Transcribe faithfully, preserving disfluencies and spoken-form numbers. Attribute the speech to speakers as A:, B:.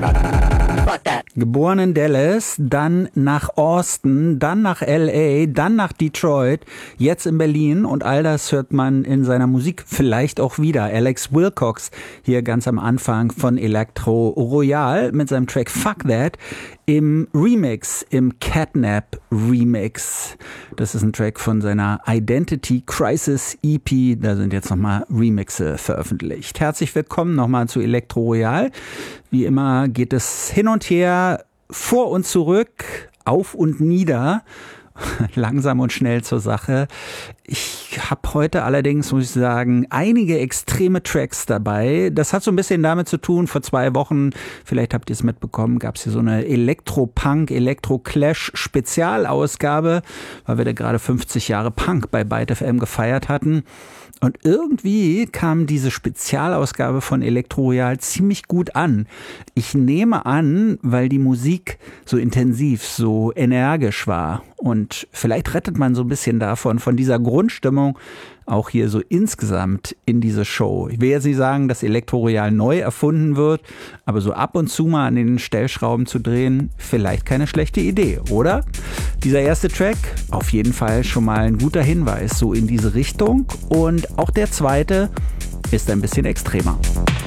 A: Geboren in Dallas, dann nach Austin, dann nach L A, dann nach Detroit, jetzt in Berlin und all das hört man in seiner Musik vielleicht auch wieder. Alex Wilcox hier ganz am Anfang von Elektro Royal mit seinem Track Fuck That im Remix, im Catnap Remix. Das ist ein Track von seiner Identity Crisis E P. Da sind jetzt nochmal Remixe veröffentlicht. Herzlich willkommen nochmal zu Elektro Royal. Wie immer geht es hin und her, vor und zurück, auf und nieder. Langsam und schnell zur Sache. Ich habe heute allerdings, muss ich sagen, einige extreme Tracks dabei. Das hat so ein bisschen damit zu tun, vor zwei Wochen, vielleicht habt ihr es mitbekommen, gab es hier so eine Elektro-Punk, Elektro-Clash-Spezialausgabe, weil wir da gerade fünfzig Jahre Punk bei Byte F M gefeiert hatten. Und irgendwie kam diese Spezialausgabe von Elektro Royal ziemlich gut an. Ich nehme an, weil die Musik so intensiv, so energisch war. Und vielleicht rettet man so ein bisschen davon, von dieser Grundstimmung auch hier so insgesamt in diese Show. Ich will jetzt nicht sagen, dass Elektro Royal neu erfunden wird, aber so ab und zu mal an den Stellschrauben zu drehen, vielleicht keine schlechte Idee, oder? Dieser erste Track, auf jeden Fall schon mal ein guter Hinweis so in diese Richtung. Und auch der zweite ist ein bisschen extremer.